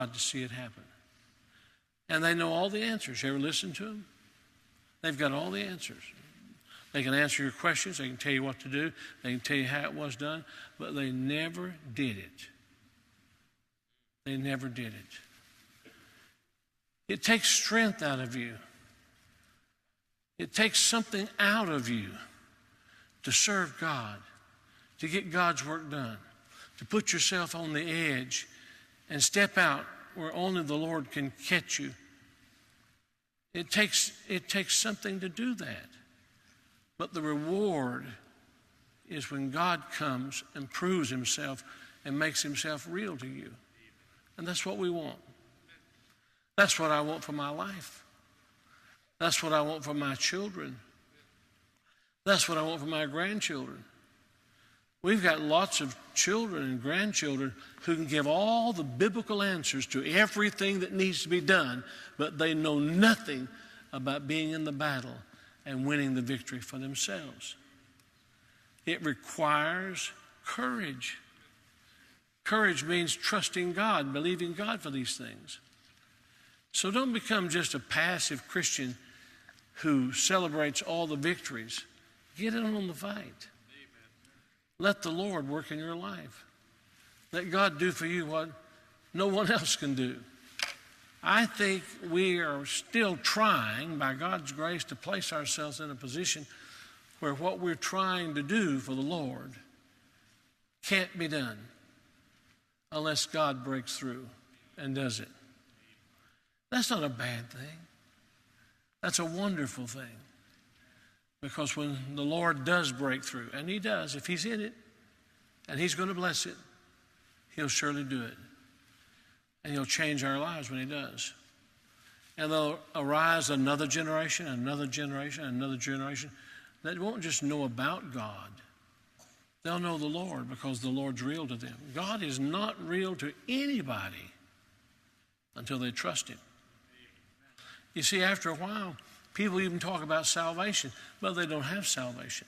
to see it happen. And they know all the answers. You ever listen to them? They've got all the answers. They can answer your questions. They can tell you what to do. They can tell you how it was done. But they never did it. They never did it. It takes strength out of you. It takes something out of you to serve God, to get God's work done, to put yourself on the edge and step out where only the Lord can catch you. It takes something to do that. But the reward is when God comes and proves himself and makes himself real to you. And that's what we want. That's what I want for my life. That's what I want for my children. That's what I want for my grandchildren. We've got lots of children and grandchildren who can give all the biblical answers to everything that needs to be done, but they know nothing about being in the battle and winning the victory for themselves. It requires courage. Courage means trusting God, believing God for these things. So don't become just a passive Christian who celebrates all the victories. Get in on the fight. Let the Lord work in your life. Let God do for you what no one else can do. I think we are still trying, by God's grace, to place ourselves in a position where what we're trying to do for the Lord can't be done unless God breaks through and does it. That's not a bad thing. That's a wonderful thing. Because when the Lord does break through, and he does, if he's in it, and he's going to bless it, he'll surely do it. And he'll change our lives when he does. And there'll arise another generation, another generation, another generation that won't just know about God. They'll know the Lord because the Lord's real to them. God is not real to anybody until they trust him. You see, after a while, people even talk about salvation, but they don't have salvation.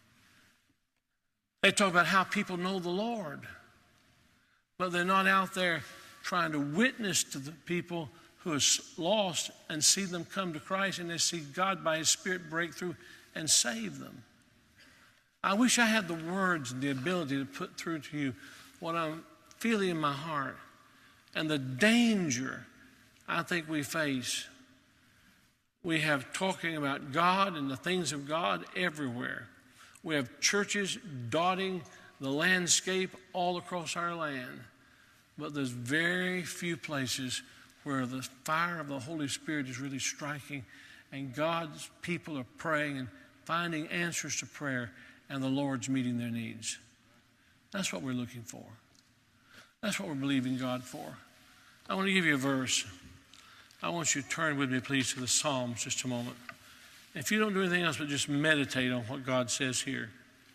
They talk about how people know the Lord, but they're not out there trying to witness to the people who are lost and see them come to Christ, and they see God by his Spirit break through and save them. I wish I had the words and the ability to put through to you what I'm feeling in my heart and the danger I think we face. We have talking about God and the things of God everywhere. We have churches dotting the landscape all across our land. But there's very few places where the fire of the Holy Spirit is really striking and God's people are praying and finding answers to prayer and the Lord's meeting their needs. That's what we're looking for. That's what we're believing God for. I want to give you a verse. I want you to turn with me, please, to the Psalms just a moment. If you don't do anything else but just meditate on what God says here.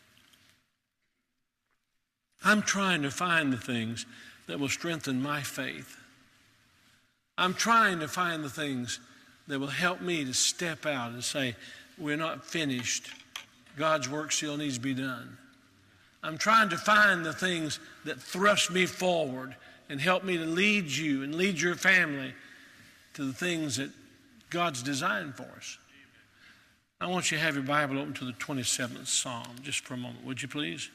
I'm trying to find the things that will strengthen my faith. I'm trying to find the things that will help me to step out and say, we're not finished. God's work still needs to be done. I'm trying to find the things that thrust me forward and help me to lead you and lead your family to the things that God's designed for us. I want you to have your Bible open to the 27th Psalm just for a moment, would you please?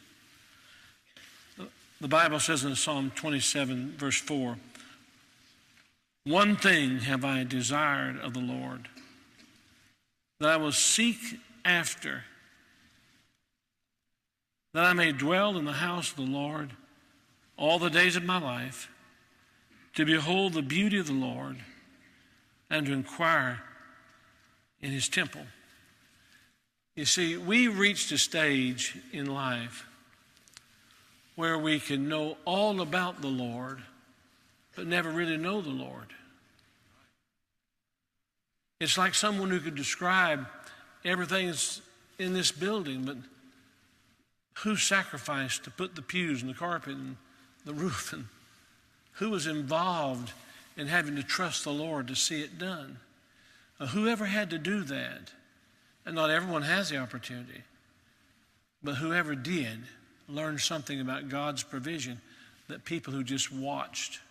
The Bible says in Psalm 27, verse 4, "One thing have I desired of the Lord, that I will seek after, that I may dwell in the house of the Lord all the days of my life, to behold the beauty of the Lord and to inquire in his temple." You see, we reached a stage in life where we can know all about the Lord, but never really know the Lord. It's like someone who could describe everything in this building, but who sacrificed to put the pews and the carpet and the roof, and who was involved in having to trust the Lord to see it done? Whoever had to do that, and not everyone has the opportunity, but whoever did learned something about God's provision that people who just watched